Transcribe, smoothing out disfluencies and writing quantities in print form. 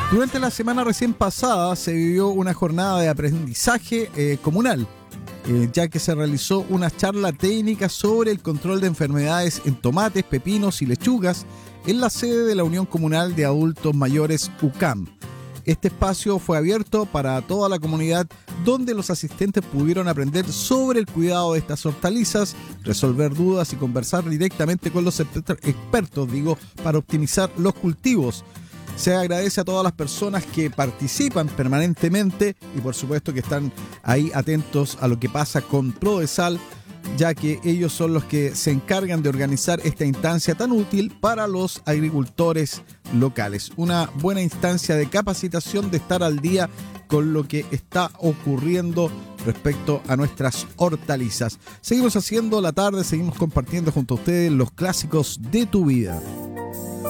Durante la semana recién pasada se vivió una jornada de aprendizaje comunal, ya que se realizó una charla técnica sobre el control de enfermedades en tomates, pepinos y lechugas en la sede de la Unión Comunal de Adultos Mayores UCAM. Este espacio fue abierto para toda la comunidad, donde los asistentes pudieron aprender sobre el cuidado de estas hortalizas, resolver dudas y conversar directamente con los expertos, para optimizar los cultivos. Se agradece a todas las personas que participan permanentemente y por supuesto que están ahí atentos a lo que pasa con Prodesal, ya que ellos son los que se encargan de organizar esta instancia tan útil para los agricultores locales. Una buena instancia de capacitación, de estar al día con lo que está ocurriendo respecto a nuestras hortalizas. Seguimos haciendo la tarde, seguimos compartiendo junto a ustedes los clásicos de tu vida.